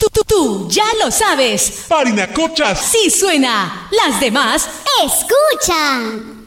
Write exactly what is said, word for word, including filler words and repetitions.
Tú, tú, tú, ya lo sabes. Parinacochas Sí suena. Las demás escuchan.